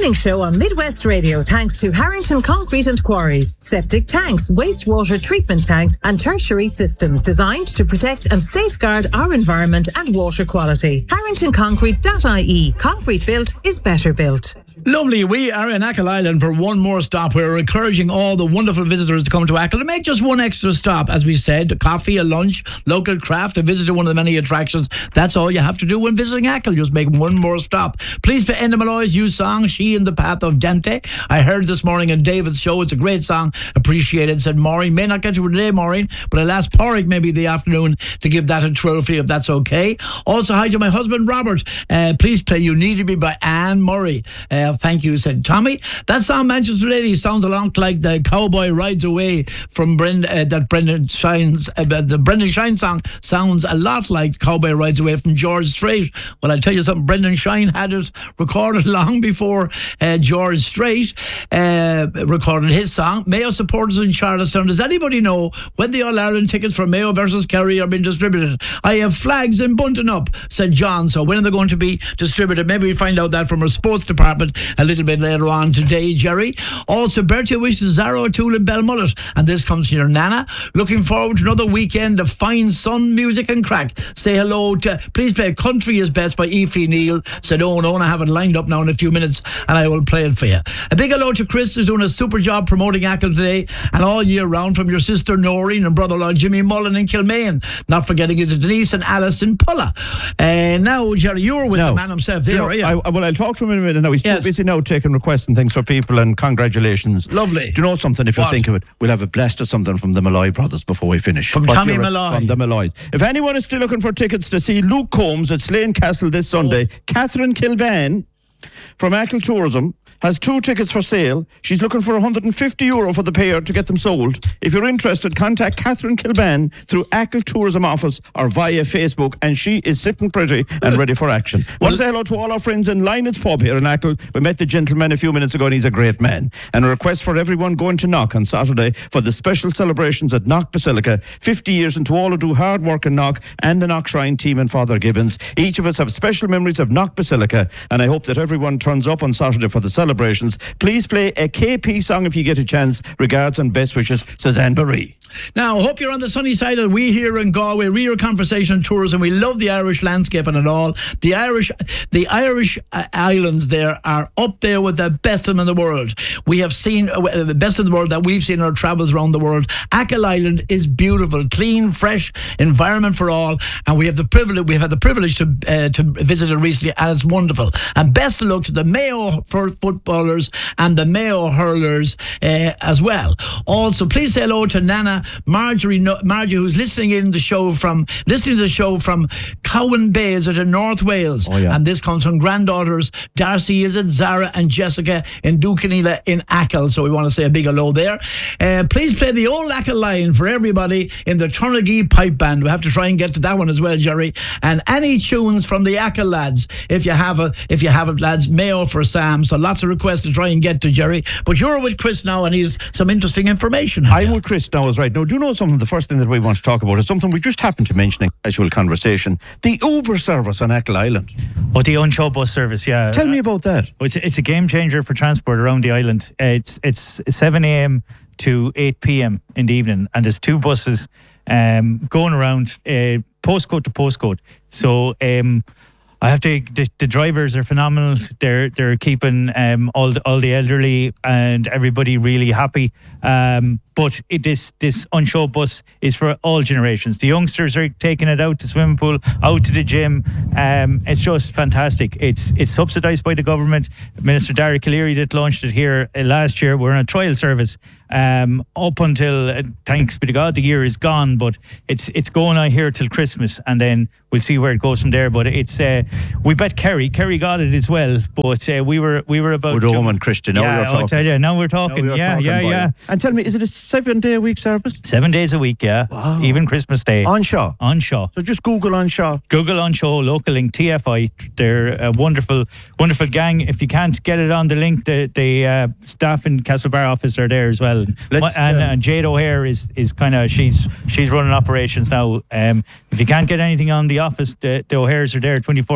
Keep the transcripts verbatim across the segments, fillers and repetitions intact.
Morning Show on Midwest Radio thanks to Harrington Concrete and Quarries, septic tanks, wastewater treatment tanks and tertiary systems designed to protect and safeguard our environment and water quality. harrington concrete dot I E. Concrete built is better built. Lovely. We are in Achill Island for one more stop. We're encouraging all the wonderful visitors to come to Achill to make just one extra stop, as we said. A coffee, a lunch, local craft, a visit to one of the many attractions. That's all you have to do when visiting Achill. Just make one more stop. Please play Enda Malloy's new song, She in the Path of Dante. I heard this morning on David's show. It's a great song. Appreciated. Said Maureen. May not get to it today, Maureen, but I'll ask Porrick maybe the afternoon to give that a trophy if that's okay. Also, hi to my husband, Robert. Uh, please play You Need to Be by Anne Murray. Uh, Thank you, said Tommy. That song, Manchester Lady, sounds a lot like the Cowboy Rides Away from Brenda, uh, that Brendan Shine's, uh, the Brendan Shine song sounds a lot like Cowboy Rides Away from George Strait. Well, I'll tell you something, Brendan Shine had it recorded long before uh, George Strait uh, recorded his song. Mayo supporters in Charlottetown, does anybody know when the All-Ireland tickets for Mayo versus Kerry are being distributed? I have flags in bunting up, said John. So when are they going to be distributed? Maybe we find out that from our sports department a little bit later on today, Jerry. Also, Bertie wishes Zara O'Toole in Belmullet, and this comes from your Nana. Looking forward to another weekend of fine sun, music and crack. Say hello to, please play Country Is Best by Aoife Neal. Said, oh no, I have it lined up now in a few minutes and I will play it for you. A big hello to Chris, who's doing a super job promoting Achill today and all year round, from your sister Noreen and brother-in-law Jimmy Mullen in Kilmaine. Not forgetting his Denise and Alice in Pulla. And uh, now, Jerry, you're with no. the man himself there, you know, are you? I, well, I'll talk to him in a minute now. He's yes. too busy now taking requests and things for people, and congratulations. Lovely. Do you know something? If you what? think of it, we'll have a blast of something from the Malloy brothers before we finish. From what Tommy Malloy. From the Malloys. If anyone is still looking for tickets to see Luke Combs at Slane Castle this Sunday, oh. Catherine Kilbane from Achill Tourism has two tickets for sale. She's looking for one hundred fifty euro for the pair to get them sold. If you're interested, contact Catherine Kilbane through Achill Tourism Office or via Facebook, and she is sitting pretty and ready for action. Well, want to say hello to all our friends in Linus Pub here in Achill. We met the gentleman a few minutes ago and he's a great man. And a request for everyone going to Knock on Saturday for the special celebrations at Knock Basilica. fifty years into all who do hard work in Knock and the Knock Shrine team and Father Gibbons. Each of us have special memories of Knock Basilica, and I hope that everyone turns up on Saturday for the celebration. Please play a K P song if you get a chance. Regards and best wishes, says Anne Marie. Now, I hope you're on the sunny side of we here in Galway. Real Conversation and Tourism. We love the Irish landscape and it all. The Irish, the Irish uh, islands there are up there with the best of them in the world. We have seen uh, the best in the world that we've seen in our travels around the world. Achill Island is beautiful, clean, fresh environment for all, and we have the privilege. We've had the privilege to uh, to visit it recently, and it's wonderful. And best of luck to the Mayo for footballers and the Mayo hurlers uh, as well. Also, please say hello to Nana Marjorie, Marjorie, who's listening in the show from listening to the show from Cowan Bays in North Wales. Oh, yeah. And this comes from granddaughters Darcy, is it, Zara and Jessica in Ducanila in Achill. So we want to say a big hello there. Uh, please play the old Achill line for everybody in the Turnagee Pipe Band. We have to try and get to that one as well, Jerry. And any tunes from the Achill lads, if you have a, if you have it, lads. Mayo for Sam. So lots of requests to try and get to, Jerry. But you're with Chris now, and he's some interesting information. I'm you? with Chris now, is right. Now, do you know something? The first thing that we want to talk about is something we just happened to mention in casual conversation. The Uber service on Achill Island. Oh, the Unshaw bus service, yeah. Tell me about that. It's a, it's a game changer for transport around the island. It's it's seven a.m. to eight p.m. in the evening, and there's two buses um, going around uh, postcode to postcode. So um, I have to. The, the drivers are phenomenal. They're they're keeping um, all the, all the elderly and everybody really happy. Um, But it, this this Unshaw bus is for all generations. The youngsters are taking it out to the swimming pool, out to the gym. Um, it's just fantastic. It's it's subsidised by the government. Minister Darragh Calleary that launched it here uh, last year. We're on a trial service um, up until, uh, thanks be to God, the year is gone. But it's it's going on here till Christmas, and then we'll see where it goes from there. But it's uh, we bet Kerry. Kerry got it as well. But uh, we were we were about. We're the home and Christian. Now yeah, we're talking. I'll tell you. Now we're talking. Now we're yeah, talking yeah, yeah. You. And tell me, is it a seven day a week service? Seven days a week, yeah. Wow. Even Christmas Day. Unshaw. Unshaw. So just Google Unshaw. Google Unshaw, local link, T F I. They're a wonderful, wonderful gang. If you can't get it on the link, the, the uh, staff in Castlebar office are there as well. Let's, and, um, and Jade O'Hare is, is kind of, she's she's running operations now. Um, if you can't get anything on the office, the, the O'Hares are there twenty-four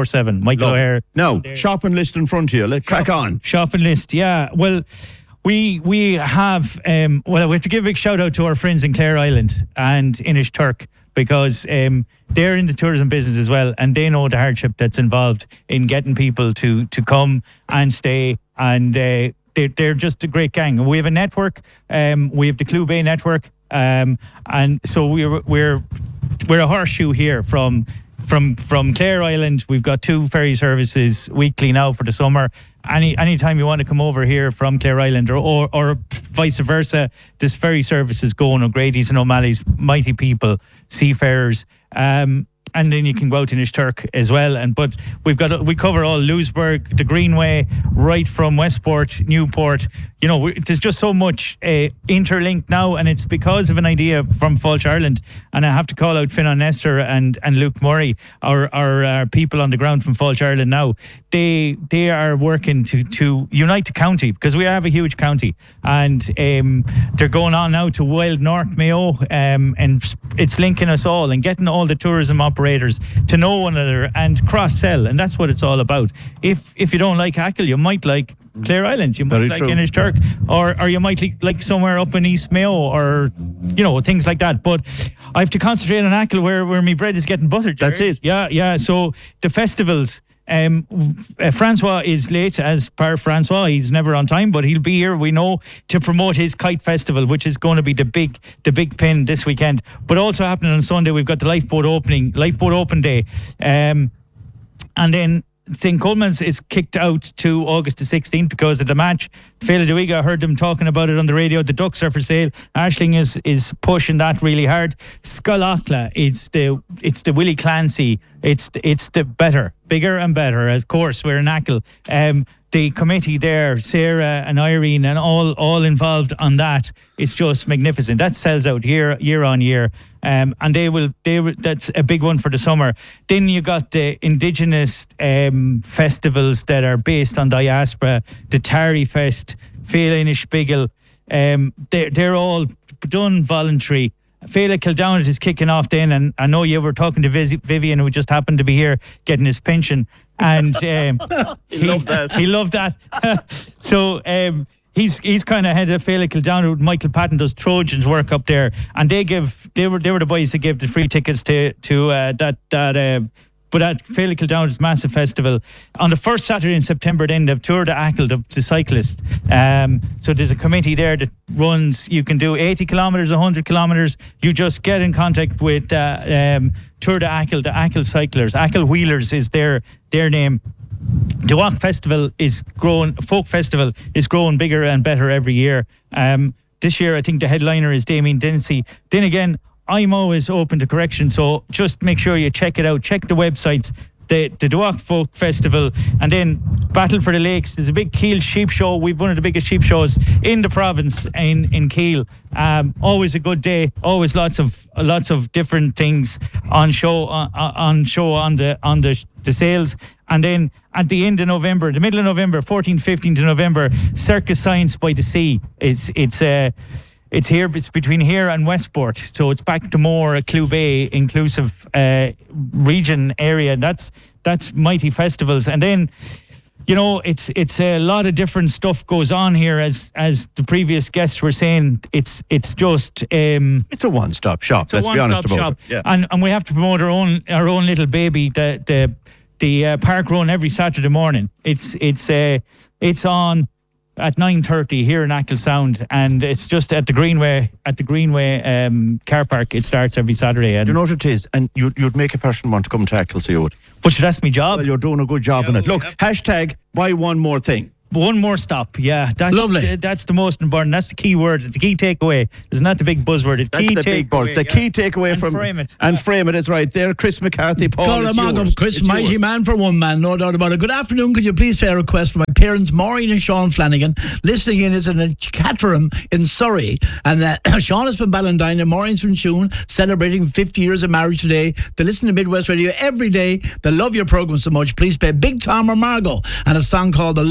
seven. Michael O'Hare. Now, shopping list in front of you. Let's crack on. Shopping list, yeah. Well, we we have, um, well, we have to give a big shout out to our friends in Clare Island and Inishturk, because um, they're in the tourism business as well, and they know the hardship that's involved in getting people to to come and stay, and uh, they're, they're just a great gang. We have a network, um, we have the Clew Bay network, um, and so we're we're we're a horseshoe here from from from Clare Island. We've got two ferry services weekly now for the summer. Any anytime you want to come over here from Clare Island, or, or or vice versa, this ferry service is going. O'Grady's and O'Malley's, mighty people, seafarers, um, and then you can go out to Inishturk as well. And but we've got we cover all Lewisburg, the Greenway, right from Westport, Newport. You know, we, there's just so much uh, interlinked now, and it's because of an idea from Fulch Ireland. And I have to call out Finan Nestor and and Luke Murray, our our uh, people on the ground from Fulch Ireland now. They they are working to to unite the county, because we have a huge county, and um, they're going on now to Wild North Mayo, um, and it's linking us all and getting all the tourism operators to know one another and cross sell, and that's what it's all about. If if you don't like Achill, you might like Clare Island, you might Very like true. Inishturk, or or you might like, like somewhere up in East Mayo, or you know, things like that. But I have to concentrate on Achill, where where my bread is getting buttered. That's Jared. it. Yeah, yeah. So the festivals. Um, uh, Francois is late, as per Francois. He's never on time, but he'll be here, we know, to promote his kite festival, which is going to be the big, the big pin this weekend. But also happening on Sunday, we've got the Lifeboat opening, Lifeboat Open Day, um, and then Saint Coleman's is kicked out to August the sixteenth because of the match. Féile Duiga, I heard them talking about it on the radio. The Ducks are for sale. Ashling is is pushing that really hard. Sculachla, it's the it's the Willie Clancy. It's the, it's the better, bigger and better. Of course, we're in Achill. Um, the committee there, Sarah and Irene, and all all involved on that, it's just magnificent. That sells out year year on year. Um, and they will, they will, that's a big one for the summer. Then you got the indigenous um, festivals that are based on diaspora, the Tari Fest, Féile Inishbigil. Um, they're, they're all done voluntary. Féile Kildownet is kicking off then, and I know you were talking to Viz- Vivian, who just happened to be here getting his pension, and um, he, he loved that. He loved that. So um, he's he's kind of head of Féile Kildownet. Michael Patton does Trojans work up there, and they give they were they were the boys that gave the free tickets to to uh, that that. Uh, But at Féile Kildownet's massive festival on the first Saturday in September, then they've Tour de Achill, the, the cyclist. Um, so there's a committee there that runs. You can do eighty kilometres, one hundred kilometres. You just get in contact with uh, um, Tour de Achill, the Achill cyclers. Achill Wheelers is their their name. The Walk Festival is growing. Folk Festival is growing bigger and better every year. Um, this year, I think the headliner is Damien Dempsey. Then again, I'm always open to correction, so just make sure you check it out. Check the websites, the the Duach Folk Festival, and then Battle for the Lakes. There's a big Kiel sheep show. We've one of the biggest sheep shows in the province in in Kiel. Um, always a good day. Always lots of lots of different things on show on, on show on the on the the sales. And then at the end of November, the middle of November, fourteenth, fifteenth of November, Circus Science by the Sea. It's it's uh, It's here. It's between here and Westport, so it's back to more a Clew Bay inclusive uh, region area. That's that's mighty festivals, and then you know it's it's a lot of different stuff goes on here. As as the previous guests were saying, it's it's just um, it's a one-stop shop. It's a let's be honest one-stop about shop. it. Yeah. And and we have to promote our own our own little baby, the the the uh, park run every Saturday morning. It's it's uh, it's on at nine thirty here in Achill Sound, and it's just at the Greenway at the Greenway um, car park. It starts every Saturday. And you know what it is, and you'd, you'd make a person want to come to Achill, so you would. But that's my job. Well, you're doing a good job Yeah, on it. we Look, have- hashtag buy one more thing. One more stop, yeah. That's Lovely. The, that's the most important. That's the key word. The key takeaway. It's not the big buzzword. The That's key the big word. takeaway. The yeah. key takeaway And from frame it. and frame it is right there. Chris McCarthy, Paul. Call It's him yours. Chris, It's mighty yours. man for one man, no doubt about it. Good afternoon. Could you please say a request for my parents, Maureen and Sean Flanagan, listening in is in Caterham in Surrey, and uh, Sean is from Ballandine and Maureen's from Tune, celebrating fifty years of marriage today. They listen to Midwest Radio every day. They love your program so much. Please play Big Tom or Margot and a song called "The Love That Lasts."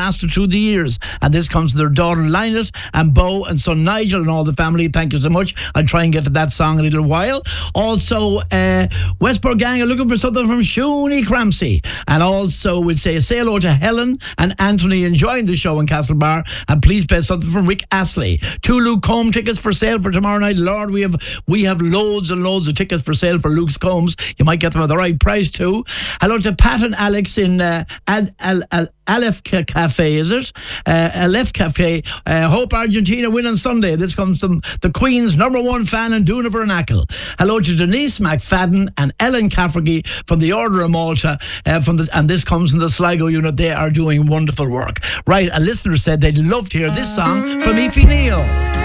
lasted through the years. And this comes to their daughter Lynette and Bo and son Nigel and all the family. Thank you so much. I'll try and get to that song in a little while. Also, uh, Westport Gang are looking for something from Shoonie Cramsey. And also, we'll say, say hello to Helen and Anthony enjoying the show in Castlebar. And please play something from Rick Astley. Two Luke Combs tickets for sale for tomorrow night. Lord, we have we have loads and loads of tickets for sale for Luke's Combs. You might get them at the right price too. Hello to Pat and Alex in uh, Al- Al- Al- Aleph Cafe, is it? Uh, Aleph Cafe. Uh, hope Argentina win on Sunday. This comes from the Queen's number one fan in Doona Vernacle. Hello to Denise McFadden and Ellen Cafferty from the Order of Malta. Uh, from the, and this comes from the Sligo unit. They are doing wonderful work. Right, a listener said they'd love to hear this song from Aoife Neal.